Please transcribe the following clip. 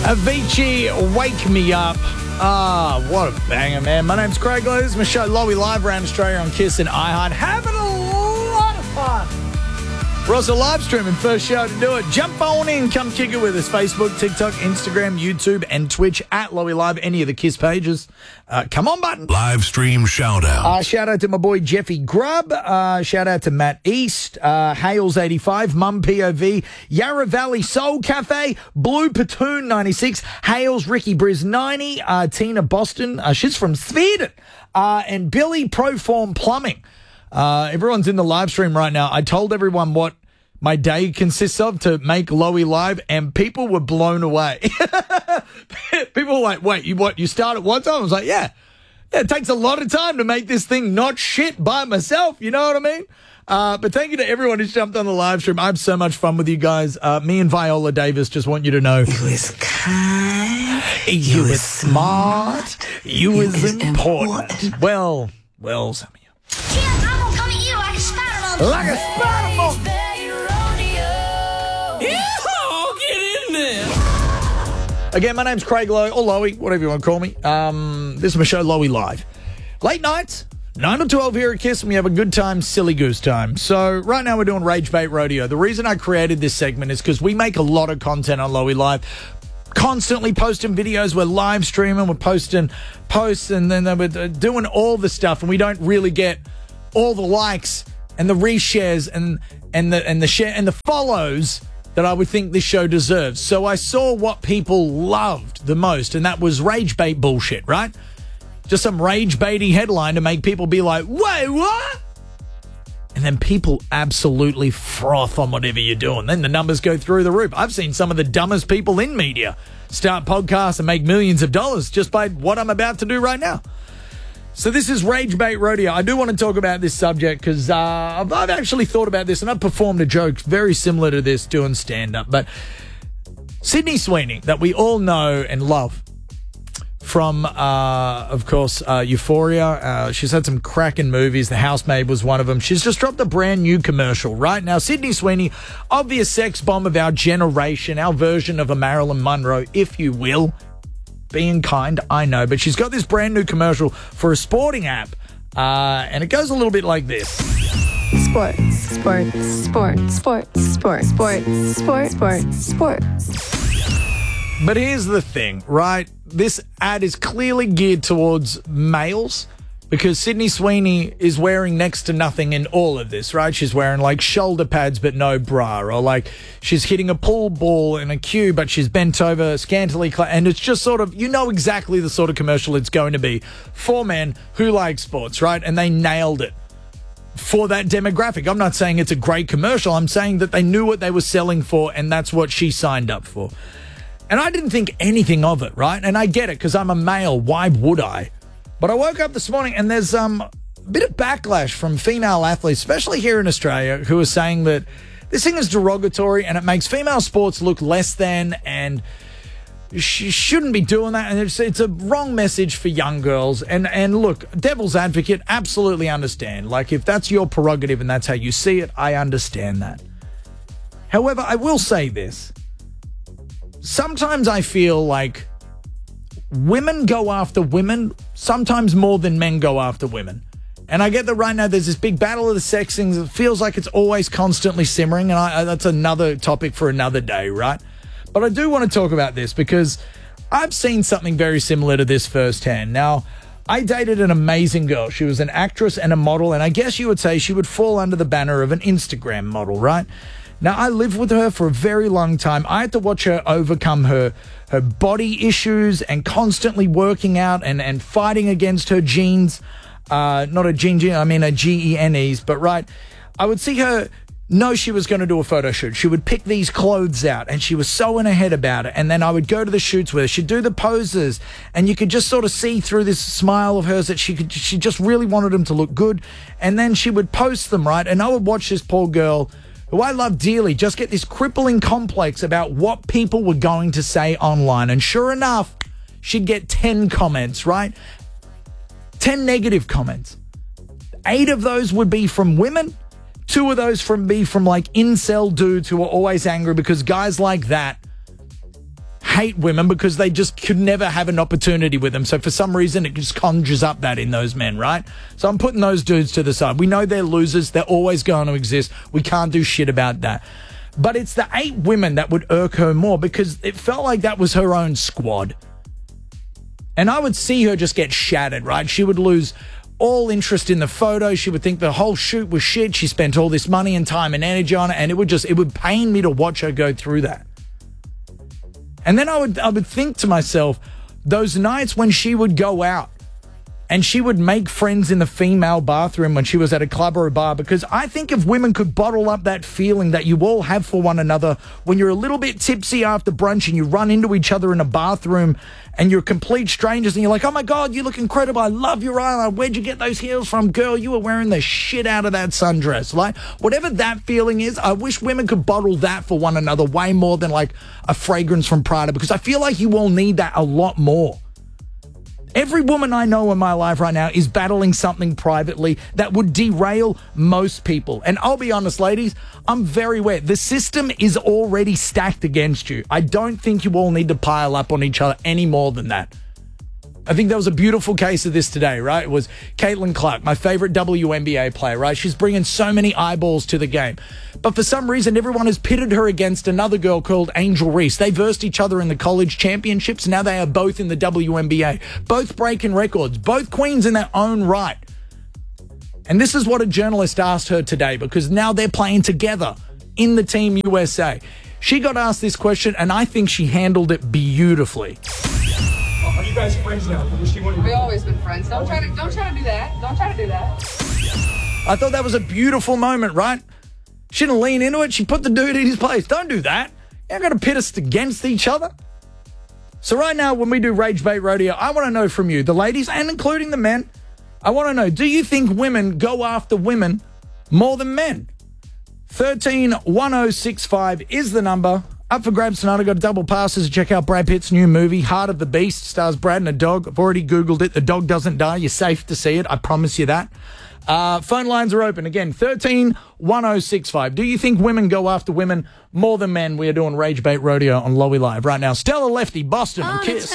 Avicii, Wake Me Up. Ah, what a banger, man. My name's Craig Lowe. This is my show, Lowy Live, around Australia on Kiss and iHeart. Having a lot of fun. We're also live streaming, first show to do it. Jump on in, come kick it with us. Facebook, TikTok, Instagram, YouTube, and Twitch at Lowy Live, any of the Kiss pages. Come on, button. Live stream shout out. Shout out to my boy Jeffy Grubb. Shout out to Matt East, Hales85, Mum POV, Yarra Valley Soul Cafe, Blue Platoon 96, Hales Ricky Briz 90, Tina Boston, she's from Sweden, and Billy Proform Plumbing. Everyone's in the live stream right now. I told everyone what my day consists of to make Lowy Live, and people were blown away. People were like, wait, you start at what time? I was like, yeah, it takes a lot of time to make this thing not shit by myself. You know what I mean? But thank you to everyone who's jumped on the live stream. I have so much fun with you guys. Me and Viola Davis just want you to know. You is kind. You is smart. You is important. Well, some of you. I'm gonna come at you like a spider. Like a spider monkey. Get in there. Again, my name's Craig Lowe, or Lowy, whatever you want to call me. This is my show, Lowy Live. Late nights, 9 to 12 here at Kiss, and we have a good time, silly goose time. So right now we're doing Rage Bait Rodeo. The reason I created this segment is because we make a lot of content on Lowy Live. Constantly posting videos, we're live streaming, we're posting posts, and then we're doing all the stuff, and we don't really get all the likes and the reshares and the share and the follows that I would think this show deserves. So I saw what people loved the most, and that was rage bait bullshit, right? Just some rage baity headline to make people be like, wait, what? And then people absolutely froth on whatever you're doing. Then the numbers go through the roof. I've seen some of the dumbest people in media start podcasts and make millions of dollars just by what I'm about to do right now. So this is Rage Bait Rodeo. I do want to talk about this subject because I've actually thought about this, and I've performed a joke very similar to this doing stand-up. But Sydney Sweeney, that we all know and love from, of course, Euphoria. She's had some cracking movies. The Housemaid was one of them. She's just dropped a brand new commercial, right? Now, Sydney Sweeney, obvious sex bomb of our generation, our version of a Marilyn Monroe, if you will. Being kind, I know, but she's got this brand new commercial for a sporting app, and it goes a little bit like this. Sports. But here's the thing, right? This ad is clearly geared towards males because Sydney Sweeney is wearing next to nothing in all of this, right? She's wearing like shoulder pads but no bra, or like she's hitting a pool ball in a cue but she's bent over, scantily clad, and it's just sort of, you know exactly the sort of commercial it's going to be for men who like sports, right? And they nailed it for that demographic. I'm not saying it's a great commercial. I'm saying that they knew what they were selling for, and that's what she signed up for. And I didn't think anything of it, right? And I get it because I'm a male. Why would I? But I woke up this morning and there's a bit of backlash from female athletes, especially here in Australia, who are saying that this thing is derogatory and it makes female sports look less than, and she shouldn't be doing that. And it's a wrong message for young girls. And look, devil's advocate, absolutely understand. Like, if that's your prerogative and that's how you see it, I understand that. However, I will say this. Sometimes I feel like women go after women sometimes more than men go after women. And I get that right now there's this big battle of the sex things. It feels like it's always constantly simmering, and that's another topic for another day, right? But I do want to talk about this because I've seen something very similar to this firsthand. Now, I dated an amazing girl. She was an actress and a model, and I guess you would say she would fall under the banner of an Instagram model, right? Now, I lived with her for a very long time. I had to watch her overcome her body issues and constantly working out and fighting against her genes. Not a gene, I mean a GENEs, but right. I would see her know she was going to do a photo shoot. She would pick these clothes out and she was so in her head about it. And then I would go to the shoots with her. She'd do the poses and you could just sort of see through this smile of hers that she just really wanted them to look good. And then she would post them, right? And I would watch this poor girl, who I love dearly, just get this crippling complex about what people were going to say online. And sure enough, she'd get 10 comments, right? 10 negative comments. 8 of those would be from women. 2 of those be from like incel dudes who are always angry because guys like that hate women because they just could never have an opportunity with them. So for some reason, it just conjures up that in those men, right? So I'm putting those dudes to the side. We know they're losers. They're always going to exist. We can't do shit about that. But it's the 8 women that would irk her more because it felt like that was her own squad. And I would see her just get shattered, right? She would lose all interest in the photo. She would think the whole shoot was shit. She spent all this money and time and energy on it, and it would pain me to watch her go through that. And then I would think to myself, those nights when she would go out and she would make friends in the female bathroom when she was at a club or a bar, because I think if women could bottle up that feeling that you all have for one another when you're a little bit tipsy after brunch and you run into each other in a bathroom and you're complete strangers and you're like, oh my God, you look incredible. I love your eyeliner. Where'd you get those heels from? Girl, you were wearing the shit out of that sundress. Like, whatever that feeling is, I wish women could bottle that for one another way more than like a fragrance from Prada, because I feel like you all need that a lot more. Every woman I know in my life right now is battling something privately that would derail most people. And I'll be honest, ladies, I'm very aware. The system is already stacked against you. I don't think you all need to pile up on each other any more than that. I think there was a beautiful case of this today, right? It was Caitlin Clark, my favorite WNBA player, right? She's bringing so many eyeballs to the game. But for some reason, everyone has pitted her against another girl called Angel Reese. They versed each other in the college championships. Now they are both in the WNBA, both breaking records, both queens in their own right. And this is what a journalist asked her today, because now they're playing together in the Team USA. She got asked this question, and I think she handled it beautifully. Are you guys friends now? We've always been friends. Don't try to do that. Don't try to do that. I thought that was a beautiful moment, right? She didn't lean into it. She put the dude in his place. Don't do that. You're not going to pit us against each other. So right now, when we do Rage Bait Rodeo, I want to know from you, the ladies and including the men, I want to know, do you think women go after women more than men? 131065 is the number. Up for grabs tonight. I've got double passes to check out Brad Pitt's new movie, Heart of the Beast. Stars Brad and a dog. I've already Googled it. The dog doesn't die. You're safe to see it. I promise you that. Phone lines are open. Again, 131065. Do you think women go after women more than men? We are doing Rage Bait Rodeo on Lowy Live right now. Stella Lefty, Boston, and Kiss.